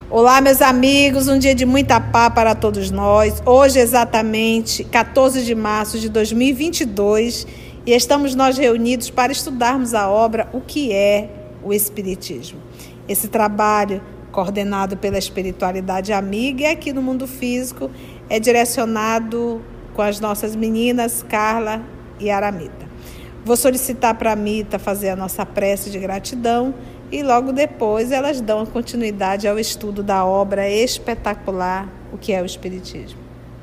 Olá, meus amigos, um dia de muita paz para todos nós. Hoje, exatamente 14 de março de 2022, e estamos nós reunidos para estudarmos a obra O que é o Espiritismo. Esse trabalho, coordenado pela espiritualidade amiga e aqui no mundo físico, é direcionado com as nossas meninas Carla e Aramita. Vou solicitar para a Mita fazer a nossa prece de gratidão e logo depois elas dão continuidade ao estudo da obra espetacular O que é o Espiritismo.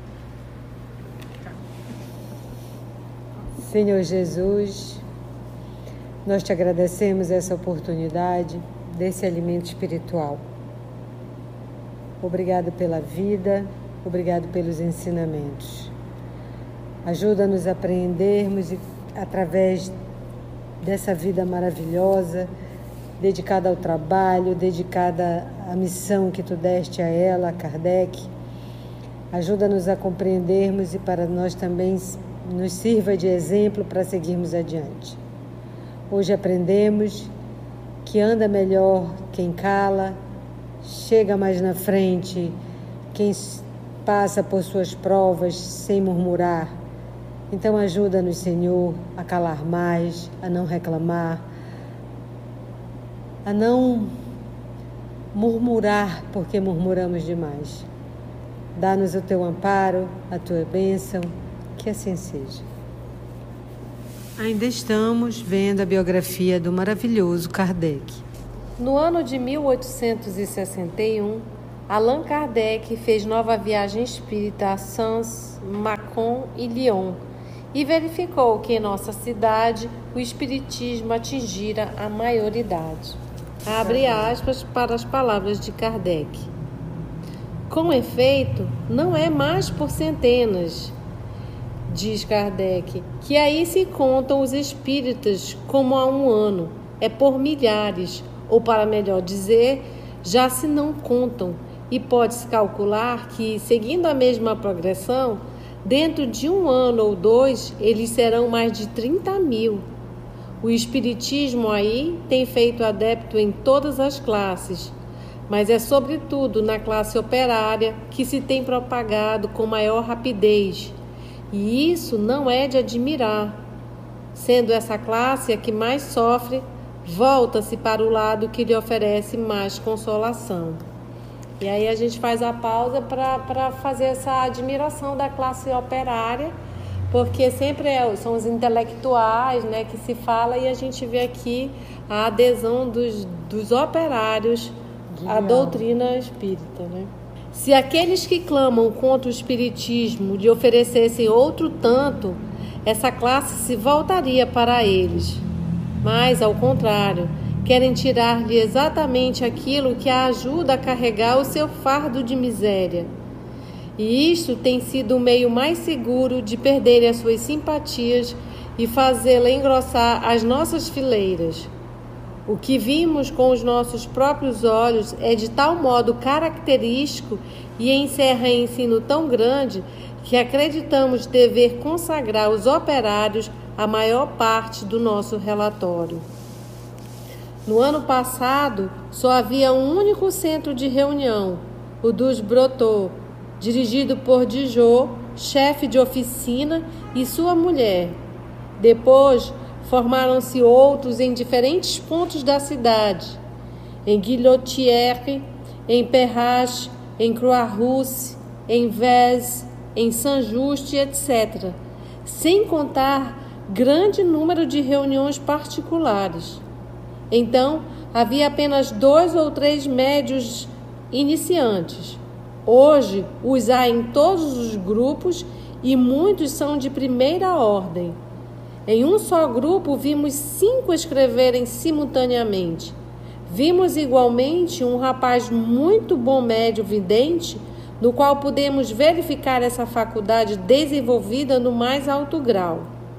Senhor Jesus, nós te agradecemos essa oportunidade desse alimento espiritual. Obrigado pela vida, obrigado pelos ensinamentos. Ajuda-nos a aprendermos e, através dessa vida maravilhosa, dedicada ao trabalho, dedicada à missão que tu deste a ela, a Kardec. Ajuda-nos a compreendermos e para nós também nos sirva de exemplo para seguirmos adiante. Hoje aprendemos que anda melhor quem cala, chega mais na frente quem passa por suas provas sem murmurar. Então ajuda-nos, Senhor, a calar mais, a não reclamar, a não murmurar, porque murmuramos demais. Dá-nos o teu amparo, a tua bênção, que assim seja. Ainda estamos vendo a biografia do maravilhoso Kardec. No ano de 1861, Allan Kardec fez nova viagem espírita a Sens, Mâcon e Lyon e verificou que em nossa cidade o espiritismo atingira a maioridade. Abre aspas para as palavras de Kardec. Com efeito, não é mais por centenas, diz Kardec, que aí se contam os espíritas como há um ano, é por milhares, ou para melhor dizer, já se não contam, e pode-se calcular que, seguindo a mesma progressão, dentro de um ano ou dois, eles serão mais de 30 mil. O espiritismo aí tem feito adepto em todas as classes, mas é sobretudo na classe operária que se tem propagado com maior rapidez. E isso não é de admirar. Sendo essa classe a que mais sofre, volta-se para o lado que lhe oferece mais consolação. E aí a gente faz a pausa para fazer essa admiração da classe operária, porque sempre são os intelectuais, né, que se fala, e a gente vê aqui a adesão dos operários à doutrina espírita, né? Se aqueles que clamam contra o espiritismo lhe oferecessem outro tanto, essa classe se voltaria para eles. Mas, ao contrário, querem tirar-lhe exatamente aquilo que a ajuda a carregar o seu fardo de miséria. E isto tem sido o meio mais seguro de perderem as suas simpatias e fazê-la engrossar as nossas fileiras. O que vimos com os nossos próprios olhos é de tal modo característico e encerra em ensino tão grande que acreditamos dever consagrar os operários a maior parte do nosso relatório. No ano passado, só havia um único centro de reunião, o dos Brotteaux, dirigido por Dijot, chefe de oficina, e sua mulher. Depois, formaram-se outros em diferentes pontos da cidade, em Guillotière, em Perrache, em Croix-Rousse, em Vez, em Saint-Just, etc., sem contar grande número de reuniões particulares. Então, havia apenas 2 ou 3 médios iniciantes. Hoje, os há em todos os grupos e muitos são de primeira ordem. Em um só grupo, vimos 5 escreverem simultaneamente. Vimos igualmente um rapaz muito bom médio vidente, no qual podemos verificar essa faculdade desenvolvida no mais alto grau.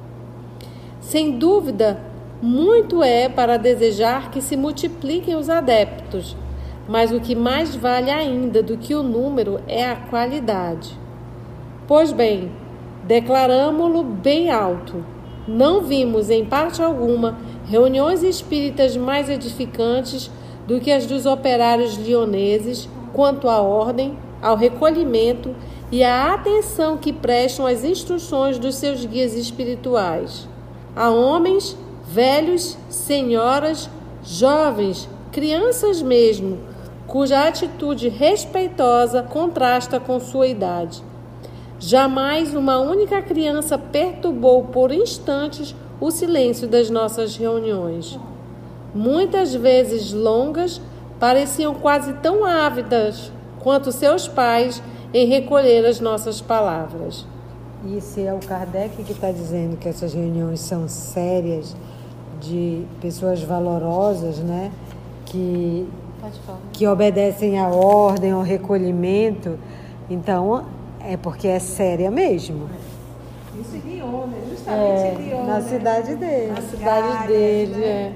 Sem dúvida, muito é para desejar que se multipliquem os adeptos, mas o que mais vale ainda do que o número é a qualidade. Pois bem, declaramo-lo bem alto. Não vimos, em parte alguma, reuniões espíritas mais edificantes do que as dos operários lioneses, quanto à ordem, ao recolhimento e à atenção que prestam às instruções dos seus guias espirituais. A homens, velhos, senhoras, jovens, crianças mesmo, cuja atitude respeitosa contrasta com sua idade. Jamais uma única criança perturbou por instantes o silêncio das nossas reuniões. Muitas vezes longas, pareciam quase tão ávidas quanto seus pais em recolher as nossas palavras. E se é o Kardec que está dizendo que essas reuniões são sérias, de pessoas valorosas, né? Que obedecem à ordem, ao recolhimento, então é porque é séria mesmo. Isso em Lyon, né? Justamente em Lyon. Na cidade dele. Na cidade dele, né?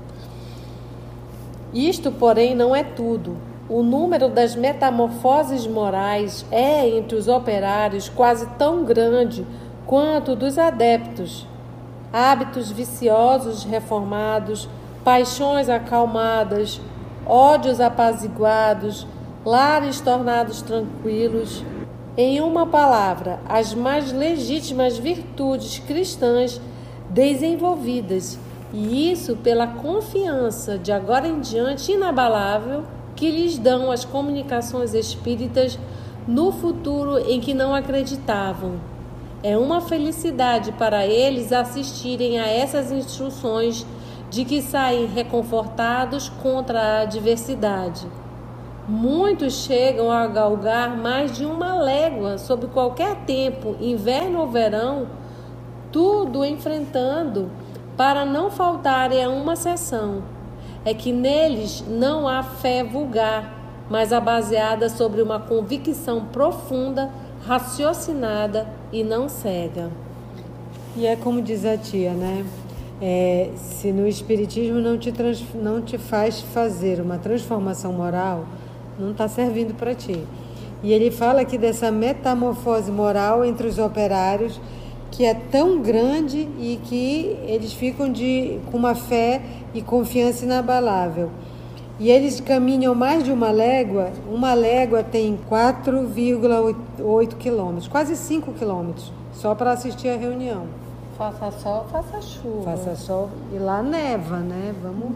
Isto, porém, não é tudo. O número das metamorfoses morais é, entre os operários, quase tão grande quanto dos adeptos. Hábitos viciosos reformados, paixões acalmadas, ódios apaziguados, lares tornados tranquilos. Em uma palavra, as mais legítimas virtudes cristãs desenvolvidas, e isso pela confiança de agora em diante inabalável que lhes dão as comunicações espíritas no futuro em que não acreditavam. É uma felicidade para eles assistirem a essas instruções de que saem reconfortados contra a adversidade. Muitos chegam a galgar mais de uma légua sob qualquer tempo, inverno ou verão, tudo enfrentando para não faltarem a uma sessão. É que neles não há fé vulgar, mas a baseada sobre uma convicção profunda, raciocinada e não cega. E é como diz a tia, né? Se no Espiritismo não te faz fazer uma transformação moral, não está servindo para ti. E ele fala aqui dessa metamorfose moral entre os operários, que é tão grande e que eles ficam com uma fé e confiança inabalável. E eles caminham mais de uma légua tem 4,8 quilômetros, quase 5 quilômetros, só para assistir a reunião. Faça sol, faça chuva. Faça sol e lá neva, né? Vamos...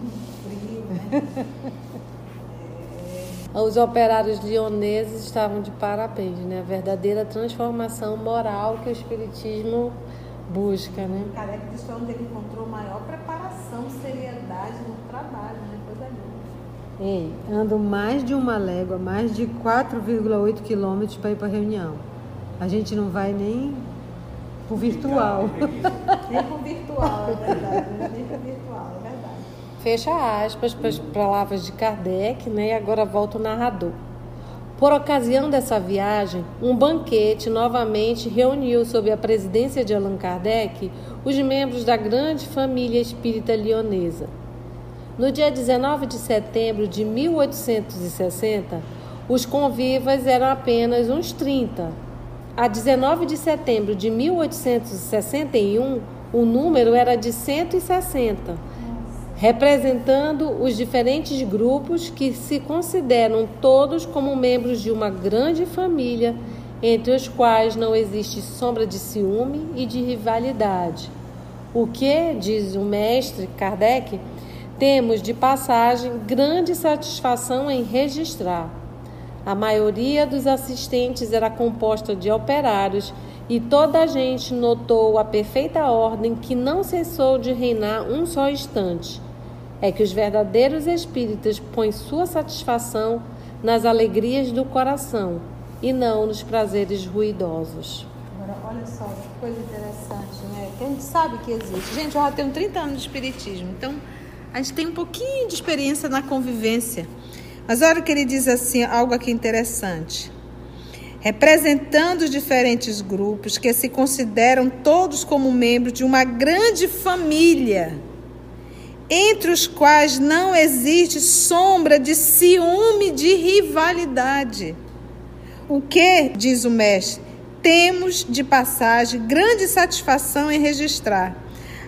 Os operários lioneses estavam de parabéns, né? A verdadeira transformação moral que o Espiritismo busca, né? O Kardec diz que é onde ele encontrou maior preparação, seriedade no trabalho, né? Coisa linda. Ando mais de uma légua, mais de 4,8 quilômetros para ir para a reunião. A gente não vai nem pro virtual. Nem pro virtual, é verdade. Nem pro virtual, é verdade. Fecha aspas para as palavras de Kardec, né? E agora volta o narrador. Por ocasião dessa viagem, um banquete novamente reuniu sob a presidência de Allan Kardec os membros da grande família espírita lionesa. No dia 19 de setembro de 1860, os convivas eram apenas uns 30. A 19 de setembro de 1861, o número era de 160, representando os diferentes grupos que se consideram todos como membros de uma grande família, entre os quais não existe sombra de ciúme e de rivalidade. O que, diz o mestre Kardec, temos de passagem grande satisfação em registrar. A maioria dos assistentes era composta de operários e toda a gente notou a perfeita ordem que não cessou de reinar um só instante. É que os verdadeiros espíritas põem sua satisfação nas alegrias do coração e não nos prazeres ruidosos. Agora, olha só que coisa interessante, né? Que a gente sabe que existe. Gente, eu já tenho 30 anos de espiritismo, então a gente tem um pouquinho de experiência na convivência. Mas olha o que ele diz assim, algo aqui interessante. Representando os diferentes grupos que se consideram todos como membros de uma grande família, entre os quais não existe sombra de ciúme, de rivalidade. O que, diz o mestre, temos de passagem grande satisfação em registrar.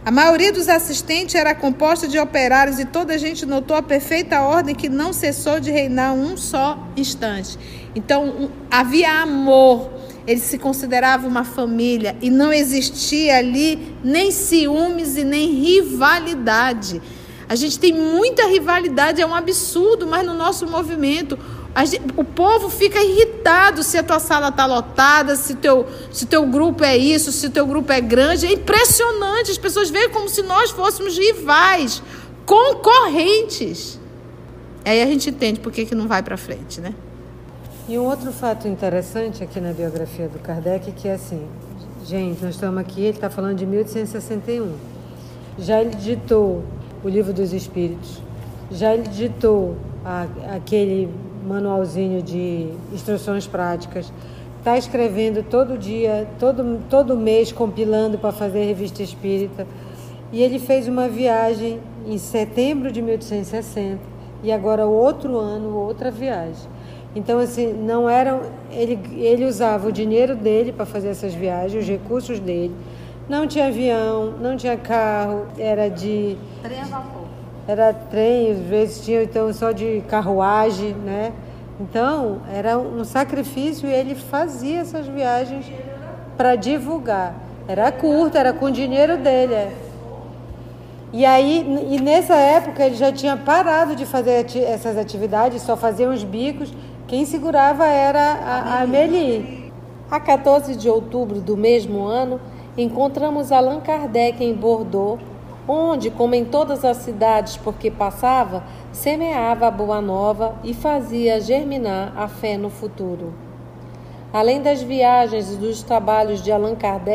A maioria dos assistentes era composta de operários e toda a gente notou a perfeita ordem que não cessou de reinar um só instante. Então, havia amor, ele se considerava uma família e não existia ali nem ciúmes e nem rivalidade. A gente tem muita rivalidade, é um absurdo, mas no nosso movimento o povo fica irritado se a tua sala está lotada, se teu grupo é isso, se o teu grupo é grande. É impressionante, as pessoas veem como se nós fôssemos rivais, concorrentes. Aí a gente entende por que não vai para frente, né? E um outro fato interessante aqui na biografia do Kardec, que é assim, gente, nós estamos aqui, ele está falando de 1861. Já ele ditou o Livro dos Espíritos, já ele ditou aquele manualzinho de instruções práticas, está escrevendo todo dia, todo mês, compilando para fazer a revista espírita, e ele fez uma viagem em setembro de 1860, e agora outro ano, outra viagem. Então, assim, não eram, ele usava o dinheiro dele para fazer essas viagens, os recursos dele, não tinha avião, não tinha carro, era de... Trem a vapor. Era trem, às vezes tinha então só de carruagem, né? Então, era um sacrifício e ele fazia essas viagens para divulgar. Era curta, era com o dinheiro dele. E aí, nessa época, ele já tinha parado de fazer essas atividades, só fazia uns bicos. Quem segurava era a Amélie. A 14 de outubro do mesmo ano, encontramos Allan Kardec em Bordeaux, onde, como em todas as cidades por que passava, semeava a boa nova e fazia germinar a fé no futuro. Além das viagens e dos trabalhos de Allan Kardec,